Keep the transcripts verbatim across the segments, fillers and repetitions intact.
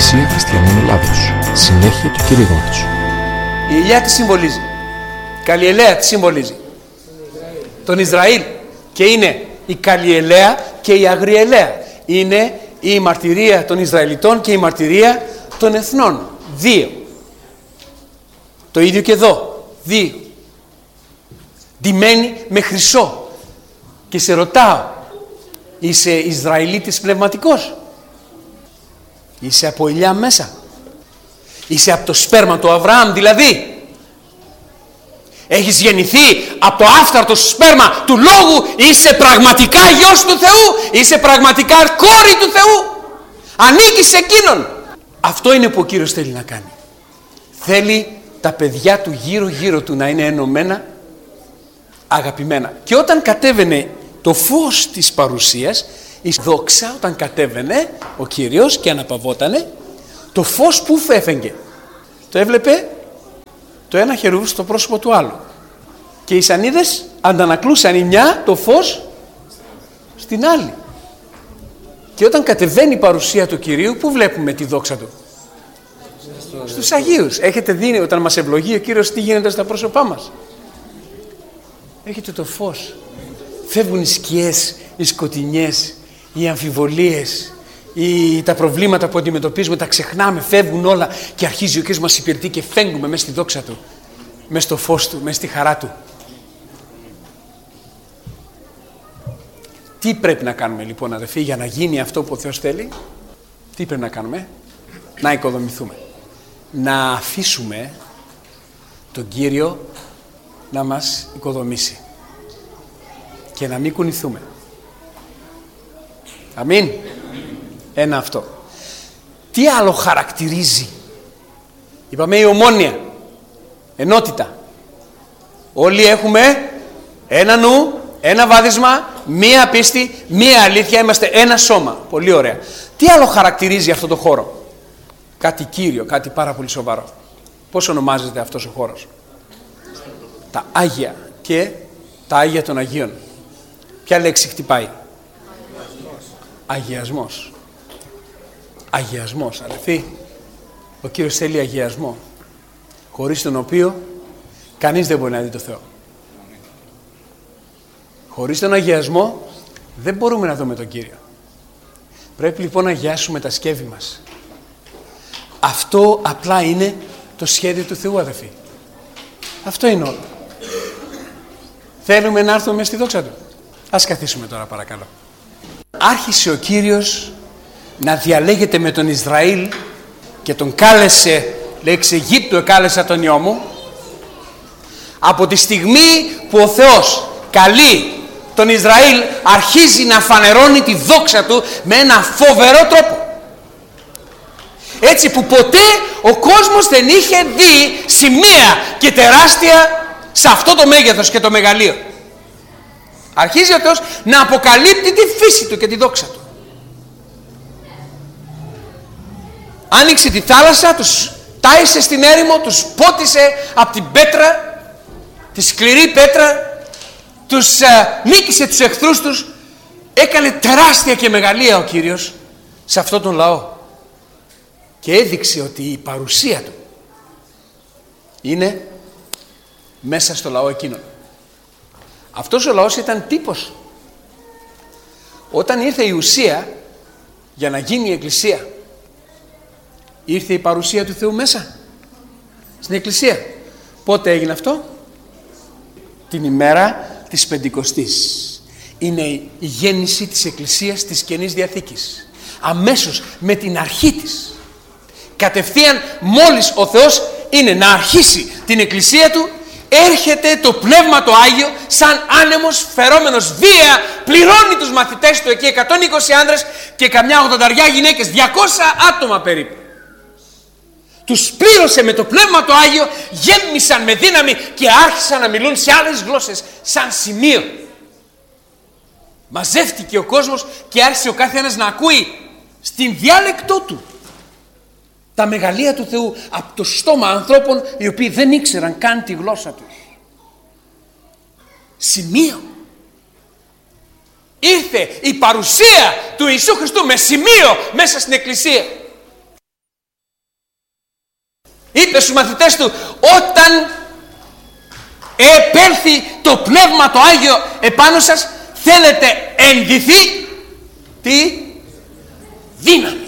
Εκκλησία Χριστιανών Ελλάδος. Συνέχεια του κηρύγματος. Η ηλιά τι συμβολίζει? Καλλιελέα τι συμβολίζει? Τον Ισραήλ. Και είναι η Καλλιελέα και η Αγριελέα. Είναι η μαρτυρία των Ισραηλιτών και η μαρτυρία των εθνών. Δύο. Το ίδιο και εδώ. Δύο. ντυμένη με χρυσό. Και σε ρωτάω, είσαι Ισραηλίτης πνευματικός? Είσαι από ηλιά μέσα? Είσαι από το σπέρμα του Αβραάμ δηλαδή? Έχεις γεννηθεί από το άφθαρτο σπέρμα του Λόγου? Είσαι πραγματικά γιος του Θεού? Είσαι πραγματικά κόρη του Θεού? Ανήκεις σε Εκείνον? Αυτό είναι που ο Κύριος θέλει να κάνει. Θέλει τα παιδιά του γύρω γύρω του να είναι ενωμένα, αγαπημένα. Και όταν κατέβαινε το φως της παρουσίας, η δόξα, όταν κατέβαινε ο Κύριος και αναπαυότανε, το φως που φεύγε? Το έβλεπε το ένα χερούβι στο πρόσωπο του άλλου. Και οι σανίδες αντανακλούσαν η μια το φως στην άλλη. Και όταν κατεβαίνει η παρουσία του Κυρίου, πού βλέπουμε τη δόξα του? Στους Αγίους. Έχετε δει όταν μας ευλογεί ο Κύριος τι γίνεται στα πρόσωπά μας? Έχετε το φως. Φεύγουν οι σκιές, οι σκοτεινιές, οι αμφιβολίες, οι, τα προβλήματα που αντιμετωπίζουμε, τα ξεχνάμε, φεύγουν όλα και αρχίζει ο Κύριος μας υπηρετεί και φέγγουμε μέσα στη δόξα του, μέσα στο φως του, μέσα στη χαρά του. Τι πρέπει να κάνουμε λοιπόν, αδελφοί, για να γίνει αυτό που ο Θεός θέλει? Τι πρέπει να κάνουμε? Να οικοδομηθούμε. Να αφήσουμε τον Κύριο να μας οικοδομήσει και να μην κουνηθούμε. Αμήν. Ένα αυτό. Τι άλλο χαρακτηρίζει? Είπαμε η ομόνοια, ενότητα. Όλοι έχουμε ένα νου, ένα βάδισμα, μία πίστη, μία αλήθεια, είμαστε ένα σώμα. Πολύ ωραία. Τι άλλο χαρακτηρίζει αυτό το χώρο? Κάτι κύριο, κάτι πάρα πολύ σοβαρό. Πώς ονομάζεται αυτός ο χώρος? Τα Άγια και τα Άγια των Αγίων. Ποια λέξη χτυπάει? Αγιασμός. Αγιασμός, αδελφοί. Ο Κύριος θέλει αγιασμό, χωρίς τον οποίο κανείς δεν μπορεί να δει το Θεό. Χωρίς τον αγιασμό δεν μπορούμε να δούμε τον Κύριο. Πρέπει λοιπόν να αγιάσουμε τα σκεύη μας. Αυτό απλά είναι το σχέδιο του Θεού, αδελφοί. Αυτό είναι όλο. Θέλουμε να έρθουμε στη δόξα Του? Ας καθίσουμε τώρα παρακαλώ. Άρχισε ο Κύριος να διαλέγεται με τον Ισραήλ και τον κάλεσε, λέει, εξ Αιγύπτου εκάλεσα τον ιό μου. Από τη στιγμή που ο Θεός καλεί τον Ισραήλ, αρχίζει να φανερώνει τη δόξα Του με ένα φοβερό τρόπο. Έτσι που ποτέ ο κόσμος δεν είχε δει σημαία και τεράστια σε αυτό το μέγεθος και το μεγαλείο. Αρχίζει ο Θεός να αποκαλύπτει τη φύση Του και τη δόξα Του. Άνοιξε τη θάλασσα, τους τάισε στην έρημο, τους πότισε από την πέτρα, τη σκληρή πέτρα, τους α, νίκησε τους εχθρούς τους. Έκανε τεράστια και μεγαλεία ο Κύριος σε αυτόν τον λαό. Και έδειξε ότι η παρουσία Του είναι μέσα στο λαό εκείνο. Αυτός ο λαός ήταν τύπος. Όταν ήρθε η ουσία για να γίνει η Εκκλησία, ήρθε η παρουσία του Θεού μέσα στην Εκκλησία. Πότε έγινε αυτό? Την ημέρα της Πεντηκοστής. Είναι η γέννηση της Εκκλησίας της Καινής Διαθήκης. Αμέσως με την αρχή της. Κατευθείαν μόλις ο Θεός είναι να αρχίσει την Εκκλησία Του, έρχεται το Πνεύμα το Άγιο σαν άνεμος φερόμενος βία, πληρώνει τους μαθητές Του εκεί, εκατόν είκοσι άνδρες και καμιά ογδονταριά γυναίκες, διακόσια άτομα περίπου. Τους πλήρωσε με το Πνεύμα το Άγιο, γέμισαν με δύναμη και άρχισαν να μιλούν σε άλλες γλώσσες σαν σημείο. Μαζεύτηκε ο κόσμος και άρχισε ο κάθε ένας να ακούει στην διάλεκτό του τα μεγαλεία του Θεού από το στόμα ανθρώπων οι οποίοι δεν ήξεραν καν τη γλώσσα τους. Σημείο. Ήρθε η παρουσία του Ιησού Χριστού με σημείο μέσα στην Εκκλησία. Είπε στους μαθητές του, όταν επέλθει το Πνεύμα το Άγιο επάνω σας, θέλετε ενδυθεί τι? Δύναμη.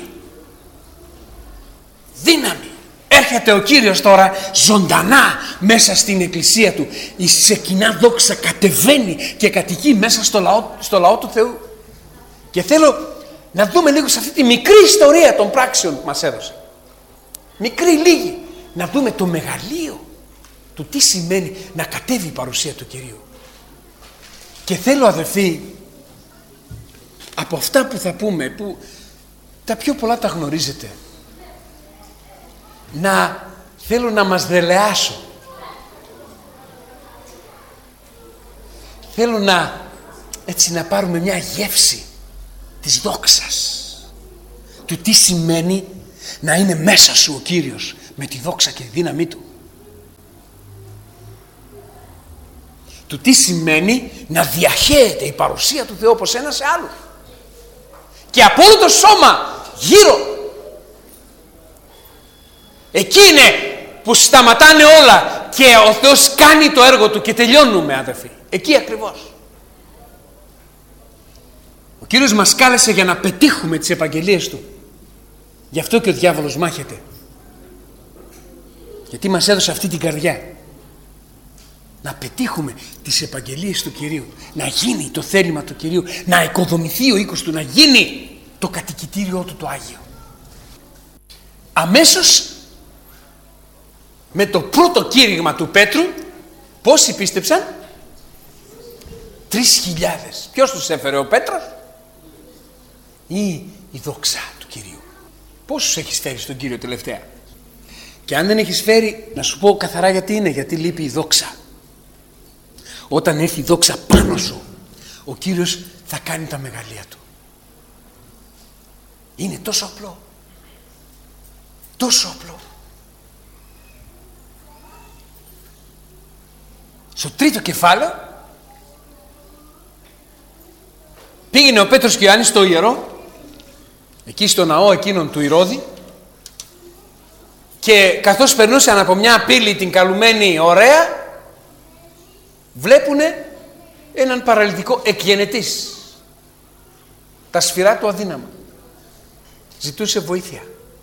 Δύναμη. Έρχεται ο Κύριος τώρα ζωντανά μέσα στην εκκλησία του. Η σεκινά δόξα κατεβαίνει και κατοικεί μέσα στο λαό, στο λαό του Θεού. Και θέλω να δούμε λίγο σε αυτή τη μικρή ιστορία των πράξεων που μας έδωσε. Μικρή λίγη. Να δούμε το μεγαλείο του τι σημαίνει να κατέβει η παρουσία του Κυρίου. Και θέλω, αδελφοί, από αυτά που θα πούμε, που τα πιο πολλά τα γνωρίζετε, να θέλω να μας δελεάσω. Θέλω να έτσι να πάρουμε μια γεύση της δόξας, του τι σημαίνει να είναι μέσα σου ο Κύριος με τη δόξα και τη δύναμή του. Του τι σημαίνει να διαχέεται η παρουσία του Θεού από σένα σε άλλους. Και από όλο το σώμα γύρω. Εκεί είναι που σταματάνε όλα και ο Θεός κάνει το έργο του και τελειώνουμε, αδερφοί. Εκεί ακριβώς. Ο Κύριος μας κάλεσε για να πετύχουμε τις επαγγελίες Του. Γι' αυτό και ο διάβολος μάχεται. Γιατί μας έδωσε αυτή την καρδιά. Να πετύχουμε τις επαγγελίες του Κυρίου. Να γίνει το θέλημα του Κυρίου. Να οικοδομηθεί ο οίκος Του. Να γίνει το κατοικητήριό Του το Άγιο. Αμέσως με το πρώτο κήρυγμα του Πέτρου, πόσοι πίστεψαν? Τρεις χιλιάδες. Ποιος τους έφερε, ο Πέτρος ή η δόξα του Κυρίου? Πόσους έχεις φέρει στον Κύριο τελευταία? Και αν δεν έχεις φέρει, να σου πω καθαρά γιατί είναι. Γιατί λείπει η δόξα. Όταν έρθει η δόξα πάνω σου, ο Κύριος θα κάνει τα μεγαλεία Του. Είναι τόσο απλό. Τόσο απλό. Στο τρίτο κεφάλαιο πήγαινε ο Πέτρος και ο Ιωάννης στο ιερό, εκεί στο ναό εκείνον του Ηρώδη, και καθώς περνούσαν από μια πύλη την καλουμένη ωραία, βλέπουνε έναν παραλυτικό εκγενετής, τα σφυρά του αδύναμα, ζητούσε βοήθεια.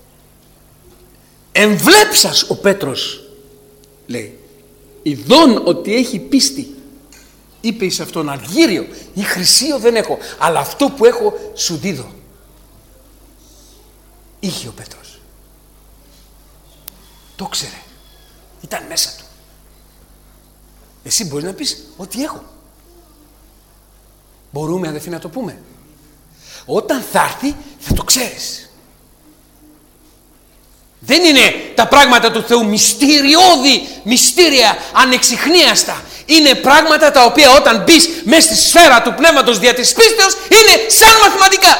Εμβλέψας ο Πέτρος, λέει, ειδών ότι έχει πίστη, είπε εις αυτόν, αργύριο ή χρυσίο δεν έχω, αλλά αυτό που έχω σου δίδω. Είχε ο Πέτρος. Το ξέρε. Ήταν μέσα του. Εσύ μπορείς να πεις ότι έχω. Μπορούμε, αδελφοί, να το πούμε. Όταν θα έρθει θα το ξέρεις. Δεν είναι τα πράγματα του Θεού μυστηριώδη, μυστήρια, ανεξιχνίαστα. Είναι πράγματα τα οποία όταν μπεις μέσα στη σφαίρα του πνεύματος δια της πίστεως είναι σαν μαθηματικά.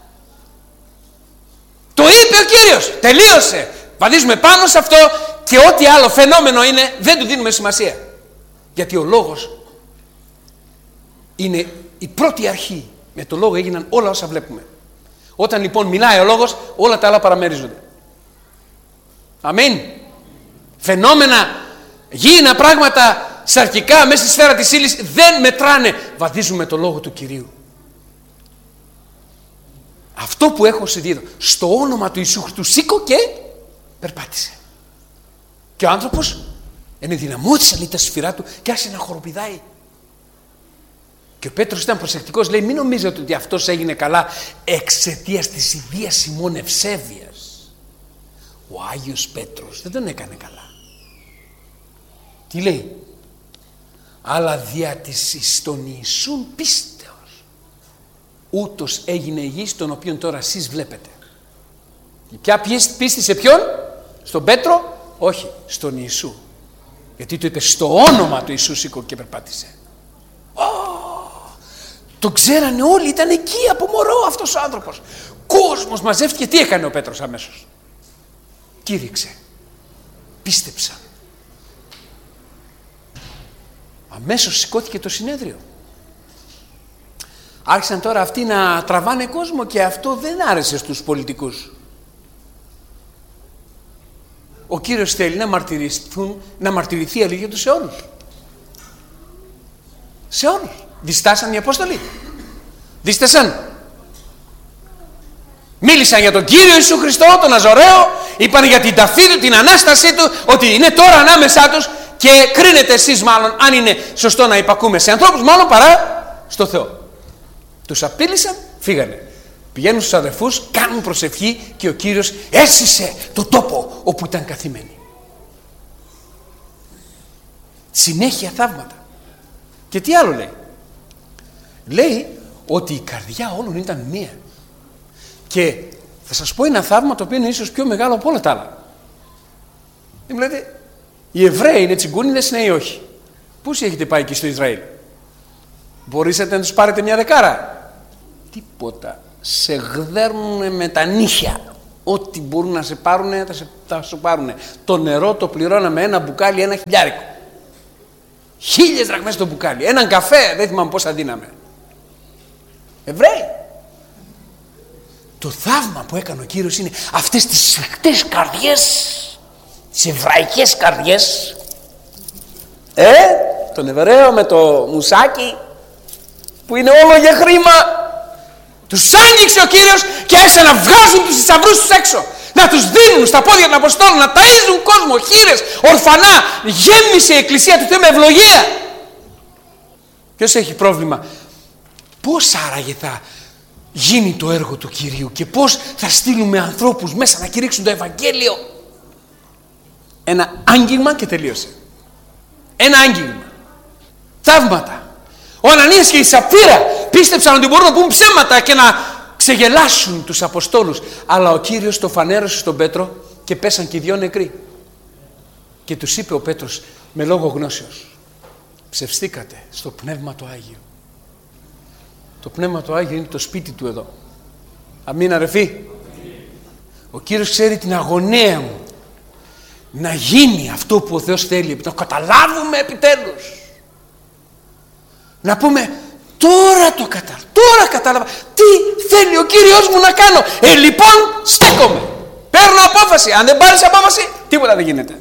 Το είπε ο Κύριος. Τελείωσε. Βαδίζουμε πάνω σε αυτό και ό,τι άλλο φαινόμενο είναι δεν του δίνουμε σημασία. Γιατί ο λόγος είναι η πρώτη αρχή. Με το λόγο έγιναν όλα όσα βλέπουμε. Όταν λοιπόν μιλάει ο λόγος, όλα τα άλλα παραμερίζονται. Αμήν. Φαινόμενα, γήινα πράγματα σαρκικά μέσα στη σφαίρα της ύλης δεν μετράνε. Βαδίζουμε το λόγο του Κυρίου. Αυτό που έχω σε δίδω, στο όνομα του Ιησού Χριστού σήκω και περπάτησε. Και ο άνθρωπος ενδυναμώθησε λέει τα σφυρά του και άρχισε να χοροπηδάει. Και ο Πέτρος ήταν προσεκτικός, λέει, μην νομίζετε ότι αυτός έγινε καλά εξαιτίας της ιδίας ημών ευσέβειας. Ο Άγιος Πέτρος δεν τον έκανε καλά. Τι λέει? Αλλά δια της εις τον Ιησούν πίστεως ούτως έγινε υγιής, τον οποίον τώρα εσείς βλέπετε. Ποια πίστη σε ποιον? Στον Πέτρο? Όχι, στον Ιησού. Γιατί του είπε στο όνομα του Ιησού σήκω και περπάτησε. Oh, το ξέρανε όλοι, ήταν εκεί από μωρό αυτός ο άνθρωπος. Κόσμος μαζεύτηκε. Τι έκανε ο Πέτρος αμέσως? Κήρυξε. Πίστεψαν. Αμέσως σηκώθηκε το συνέδριο. Άρχισαν τώρα αυτοί να τραβάνε κόσμο και αυτό δεν άρεσε στους πολιτικούς. ο Κύριος θέλει να μαρτυρηθούν, να μαρτυρηθεί η αλήθεια του σε όλους. Σε όλους. Διστάσαν οι Απόστολοι? Δίστασαν? Μίλησαν για τον Κύριο Ιησού Χριστό, τον Ναζωραίο, είπαν για την ταφή του, την Ανάστασή του, ότι είναι τώρα ανάμεσά τους και κρίνετε εσείς μάλλον αν είναι σωστό να υπακούμε σε ανθρώπους μάλλον παρά στο Θεό. Τους απείλησαν, φύγανε. Πηγαίνουν στους αδερφούς, κάνουν προσευχή και ο Κύριος έσυσε το τόπο όπου ήταν καθημένοι. Συνέχεια θαύματα. Και τι άλλο λέει? Λέει ότι η καρδιά όλων ήταν μία. Και θα σας πω ένα θαύμα το οποίο είναι ίσως πιο μεγάλο από όλα τα άλλα. Δεν μου λέτε, οι Εβραίοι είναι τσιγκούνιδες, ναι ή όχι? Πόσοι έχετε πάει εκεί στο Ισραήλ? Μπορείτε να τους πάρετε μια δεκάρα? Τίποτα. Σε γδέρνουν με τα νύχια. Ό,τι μπορούν να σε πάρουν θα, σε, θα σου πάρουν. Το νερό το πληρώναμε ένα μπουκάλι, ένα χιλιάρικο. Χίλιες δραχμές το μπουκάλι. Έναν καφέ, δεν θυμάμαι πόσα δίναμε. Εβραίοι. Το θαύμα που έκανε ο Κύριος είναι αυτές τις σφιχτές καρδιές, τις εβραϊκές καρδιές, ε, τον Εβραίο με το μουσάκι που είναι όλο για χρήμα, τους άνοιξε ο Κύριος και άρχισε να βγάζουν τους θησαυρούς τους έξω, να τους δίνουν στα πόδια των Αποστόλων, να ταΐζουν κόσμο, χήρες, ορφανά. Γέμισε η Εκκλησία του Θεού με ευλογία. Ποιος έχει πρόβλημα? Πώς άραγε θα γίνει το έργο του Κυρίου και πώς θα στείλουμε ανθρώπους μέσα να κηρύξουν το Ευαγγέλιο? Ένα άγγιγμα και τελείωσε. Ένα άγγιγμα. Θαύματα. Ο Ανανίας και η Σαπφύρα πίστεψαν ότι μπορούν να πούν ψέματα και να ξεγελάσουν τους Αποστόλους, αλλά ο Κύριος το φανέρωσε στον Πέτρο και πέσαν και οι δυο νεκροί. Και τους είπε ο Πέτρος με λόγο γνώσεως, ψευστήκατε στο Πνεύμα το Άγιο. Το Πνεύμα το Άγιο είναι το σπίτι του εδώ. Αμήν αρεφή. Ο Κύριος ξέρει την αγωνία μου να γίνει αυτό που ο Θεός θέλει, να καταλάβουμε επιτέλους. Να πούμε τώρα το κατάλαβα, τώρα κατάλαβα τι θέλει ο Κύριος μου να κάνω. Ε, λοιπόν στέκομαι, παίρνω απόφαση. Αν δεν πάρεις απόφαση, τίποτα δεν γίνεται.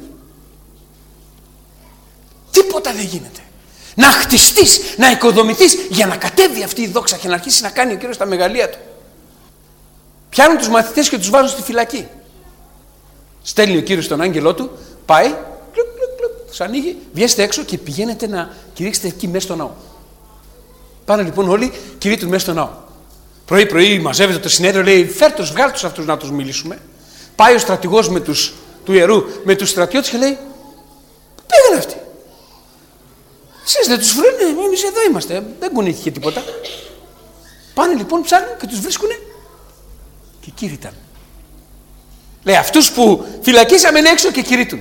Τίποτα δεν γίνεται. Να χτιστείς, να οικοδομηθείς για να κατέβει αυτή η δόξα και να αρχίσει να κάνει ο Κύριος τα μεγαλεία του. Πιάνουν τους μαθητές και τους βάζουν στη φυλακή. Στέλνει ο Κύριος τον άγγελό του, πάει, κλουκ, κλουκ, κλουκ, τους ανοίγει, βγαίνετε έξω και πηγαίνετε να κηρύξετε εκεί μέσα στο ναό. Πάνε λοιπόν όλοι, κηρύττουν μέσα στο ναό. Πρωί-πρωί μαζεύεται το συνέδριο, λέει: φέρ' τους, βγάλ' τους αυτούς να τους μιλήσουμε. Πάει ο στρατηγός με τους, του ιερού με τους στρατιώτες και λέει: πού πήγαν αυτοί? Εσείς δεν τους βρουν? Εμείς εδώ είμαστε, δεν κουνήθηκε τίποτα. Πάνε λοιπόν, ψάχνουν και τους βρίσκουνε και κήρυταν. Λέει: αυτούς που φυλακίσαμε είναι έξω και κηρύττουν.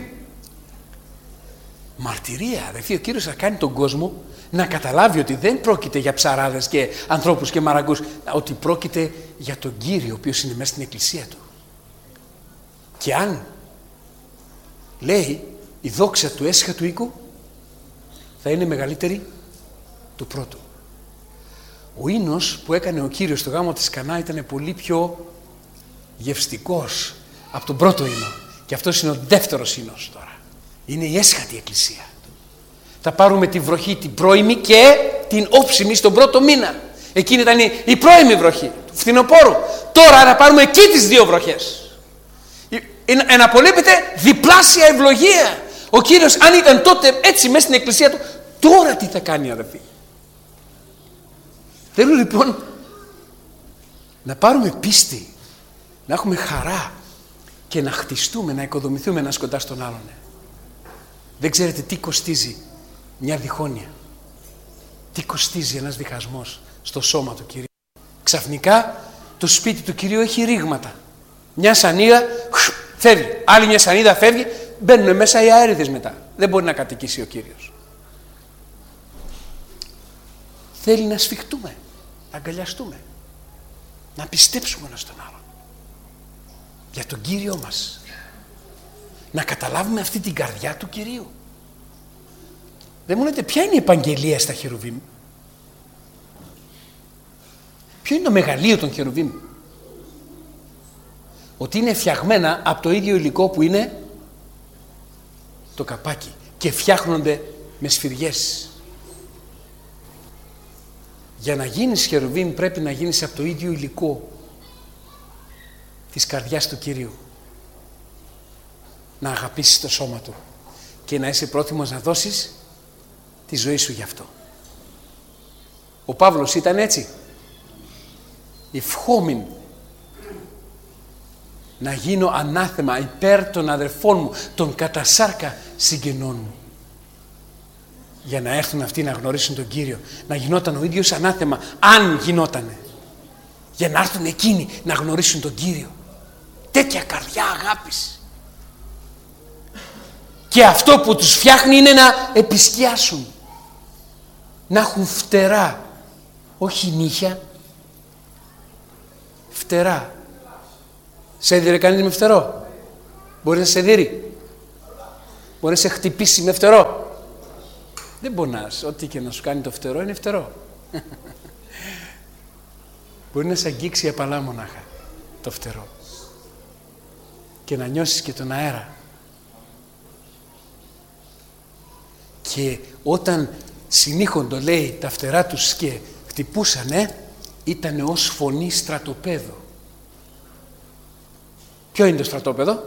Μαρτυρία, αδελφοί, ο Κύριος θα κάνει τον κόσμο να καταλάβει ότι δεν πρόκειται για ψαράδες και ανθρώπους και μαραγκούς, ότι πρόκειται για τον Κύριο, ο οποίος είναι μέσα στην εκκλησία του. Και αν, λέει, η δόξα του έσχατου οίκου θα είναι μεγαλύτερη του πρώτου. Ο ίνος που έκανε ο Κύριος στο γάμο της Κανά ήταν πολύ πιο γευστικός από τον πρώτο ίνο. Και αυτός είναι ο δεύτερος ίνος τώρα. Είναι η έσχατη εκκλησία. Θα πάρουμε τη βροχή την πρώιμη και την όψιμη στον πρώτο μήνα. Εκείνη ήταν η πρώιμη βροχή του φθινοπόρου. Τώρα να πάρουμε εκεί τις δύο βροχές. Εναπολέπεται διπλάσια ευλογία. Ο Κύριος, αν ήταν τότε έτσι μέσα στην εκκλησία του, τώρα τι θα κάνει, αδελφοί? Θέλω λοιπόν να πάρουμε πίστη, να έχουμε χαρά και να χτιστούμε, να οικοδομηθούμε ένας κοντά στον άλλον. Δεν ξέρετε τι κοστίζει μια διχόνοια, τι κοστίζει ένας διχασμός στο σώμα του Κυρίου. Ξαφνικά το σπίτι του Κυρίου έχει ρήγματα. Μια σανίδα φεύγει, άλλη μια σανίδα φεύγει, μπαίνουν μέσα οι αέριδες μετά. Δεν μπορεί να κατοικήσει ο Κύριος. Θέλει να σφιχτούμε, να αγκαλιαστούμε, να πιστέψουμε ένας τον άλλον για τον Κύριο μας, να καταλάβουμε αυτή την καρδιά του Κυρίου. Δεν μου λέτε ποια είναι η επαγγελία στα χερουβίμ? Ποιο είναι το μεγαλείο των χερουβίμ? Ότι είναι φτιαγμένα από το ίδιο υλικό που είναι το καπάκι και φτιάχνονται με σφυριές. Για να γίνεις χερουβίμ πρέπει να γίνεις από το ίδιο υλικό της καρδιάς του Κυρίου. Να αγαπήσεις το σώμα Του και να είσαι πρόθυμος να δώσεις τη ζωή σου γι' αυτό. Ο Παύλος ήταν έτσι. Ευχόμην να γίνω ανάθεμα υπέρ των αδερφών μου, των κατά σάρκα συγγενών μου, για να έρθουν αυτοί να γνωρίσουν τον Κύριο, να γινόταν ο ίδιος ανάθεμα, αν γινότανε, για να έρθουν εκείνοι να γνωρίσουν τον Κύριο. Τέτοια καρδιά αγάπης. Και αυτό που τους φτιάχνει είναι να επισκιάσουν, να έχουν φτερά, όχι νύχια, φτερά. Σε έδιρε κανείς με φτερό? Μπορεί να σε δείρει? Μπορεί να σε χτυπήσει με φτερό? Δεν πονάς. Ό,τι και να σου κάνει το φτερό είναι φτερό. Μπορεί να σε αγγίξει απαλά μονάχα το φτερό και να νιώσεις και τον αέρα. Και όταν συνήχοντο, λέει, τα φτερά τους και χτυπούσανε, ήτανε ως φωνή στρατοπέδου. Ποιο είναι το στρατόπεδο?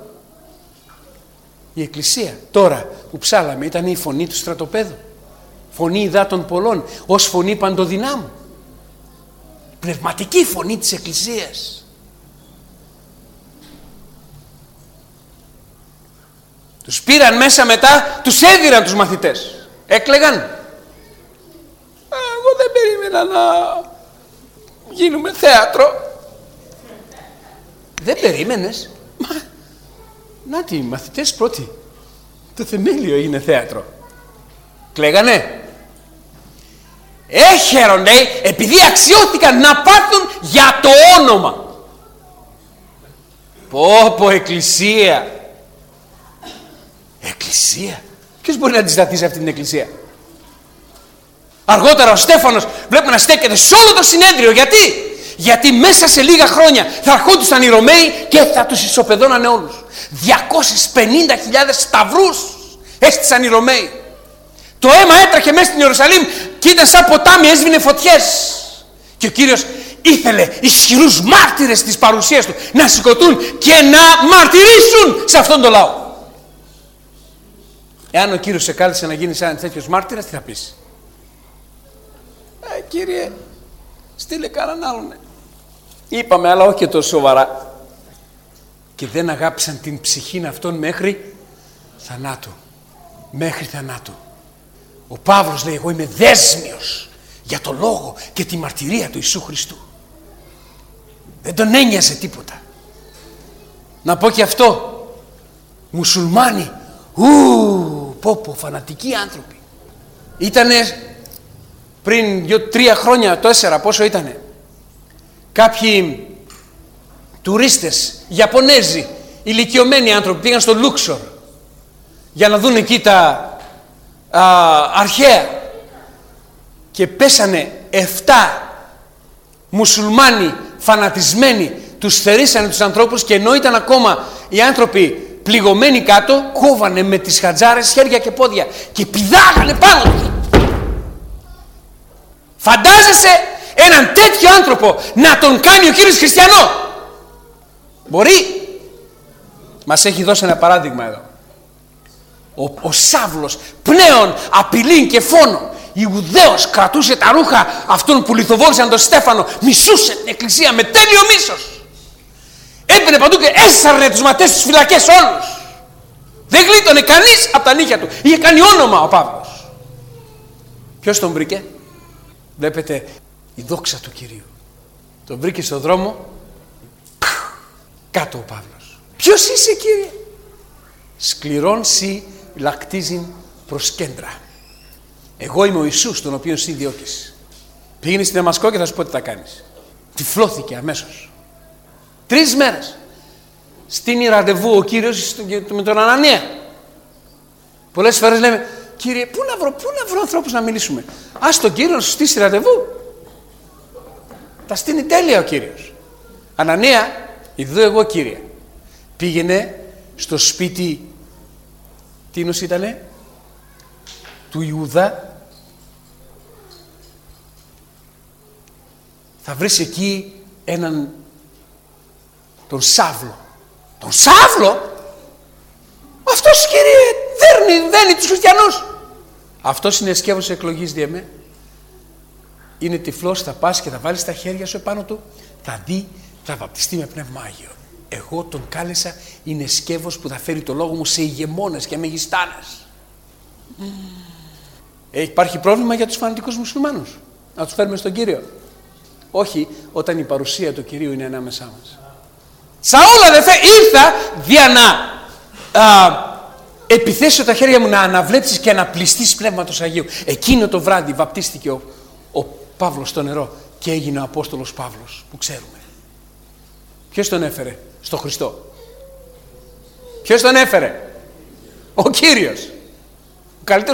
Η Εκκλησία. Τώρα που ψάλαμε ήταν η φωνή του στρατοπέδου. Φωνή υδάτων πολλών, ως φωνή παντοδυνάμου. Πνευματική φωνή της Εκκλησίας. Τους πήραν μέσα μετά, τους έδιραν τους μαθητές. Έκλαιγαν. Εγώ δεν περίμενα να γίνουμε θέατρο. Δεν περίμενες? Μα, να τι, οι μαθητές πρώτοι. Το θεμέλιο είναι θέατρο. Κλαίγανε. Έχερον, λέει, επειδή αξιώθηκαν να πάθουν για το όνομα. Πω πω, εκκλησία. Εκκλησία. Ποιος μπορεί να αντισταθεί σε αυτή την εκκλησία? Αργότερα ο Στέφανος βλέπουμε να στέκεται σε όλο το συνέδριο. Γιατί? Γιατί μέσα σε λίγα χρόνια θα αρχόντουσαν οι Ρωμαίοι και θα τους ισοπεδώνανε όλους. διακόσιες πενήντα χιλιάδες σταυρούς έστησαν οι Ρωμαίοι. Το αίμα έτρεχε μέσα στην Ιερουσαλήμ και ήταν σαν ποτάμι, έσβηνε φωτιές. Και ο Κύριος ήθελε ισχυρούς μάρτυρες της παρουσίας Του να σηκωθούν και να μαρτυρήσουν σε αυτόν τον λαό. Εάν ο Κύριος σε κάλεσε να γίνεις έναν τέτοιος μάρτυρας, τι θα πεις? Ε, Κύριε, στείλε κανέναν άλλον. Είπαμε, αλλά όχι και τόσο σοβαρά. Και δεν αγάπησαν την ψυχήν αυτών μέχρι θανάτου. Μέχρι θανάτου. Ο Παύλος λέει, εγώ είμαι δέσμιος για το λόγο και τη μαρτυρία του Ιησού Χριστού. Δεν τον ένοιαζε τίποτα. Να πω και αυτό. Μουσουλμάνοι, ου, πω πω, φανατικοί άνθρωποι. Ήτανε πριν δύο-τρία χρόνια, τέσσερα, πόσο ήτανε, κάποιοι τουρίστες, Ιαπωνέζοι, ηλικιωμένοι άνθρωποι, πήγαν στο Λούξορ για να δουν εκεί τα α, αρχαία και πέσανε εφτά μουσουλμάνοι φανατισμένοι, τους θερήσανε τους ανθρώπους και ενώ ήταν ακόμα οι άνθρωποι πληγωμένοι κάτω, κόβανε με τις χατζάρες χέρια και πόδια και πηδάγανε πάνω τους. Φαντάζεσαι έναν τέτοιο άνθρωπο να τον κάνει ο Κύριος χριστιανό? Μπορεί? Μας έχει δώσει ένα παράδειγμα εδώ. Ο, ο Σάβλος πνέον απειλήν και φόνο, Ιουδαίος, κρατούσε τα ρούχα αυτών που λιθοβόλησαν τον Στέφανο, μισούσε την εκκλησία με τέλειο μίσος. Έμπαινε παντού και έσαρνε τους ματές στους φυλακές όλους. Δεν γλίτωνε κανείς από τα νύχια του. Είχε κάνει όνομα ο Παύλος. Ποιος τον βρήκε? Βλέπετε, η δόξα του Κυρίου. Τον βρήκε στον δρόμο, κάτω ο Παύλος. Ποιος είσαι, Κύριε? Σκληρών σι λακτίζειν προς κέντρα. Εγώ είμαι ο Ιησούς, τον οποίο σι διώκεις. Πήγαινε στη Δαμασκό και θα σου πω τι θα κάνεις. Τυφλώθηκε αμέσως. Τρεις μέρες. Στείνει ραντεβού ο Κύριος με τον Ανανία. Πολλές φορές λέμε, Κύριε, πού να βρω, πού να βρω ανθρώπους να μιλήσουμε? Ας τον Κύριο να σου στήσει ραντεβού. Τα στείνει τέλεια ο Κύριος. Ανανία, ειδού εγώ, Κύριε. Πήγαινε στο σπίτι Τι νους ήτανε? Του Ιούδα. Θα βρεις εκεί έναν, τον Σάβλο. Τον Σάβλο! Αυτός, Κύριε, δέρνει, δέρνει τους χριστιανούς. Αυτός είναι σκεύος εκλογής, διεμέ. Είναι τυφλός, θα πας και θα βάλεις τα χέρια σου επάνω του, θα δει, θα βαπτιστεί με Πνεύμα Άγιο. Εγώ τον κάλεσα, είναι σκεύος που θα φέρει το λόγο μου σε ηγεμόνες και μεγιστάνες. Mm. Ε, υπάρχει πρόβλημα για τους φανατικούς μουσουλμάνους να τους φέρουμε στον Κύριο? Όχι, όταν η παρουσία του Κυρίου είναι ανάμεσά μας. Σαούλ, αδελφέ, ήρθα για να α, επιθέσω τα χέρια μου, να αναβλέψεις και να πληστείς Πνεύματος Αγίου. Εκείνο το βράδυ βαπτίστηκε ο, ο Παύλος στο νερό και έγινε ο Απόστολος Παύλος που ξέρουμε. Ποιος τον έφερε στο Χριστό? Ποιος τον έφερε? Ο Κύριος. Ο καλύτερος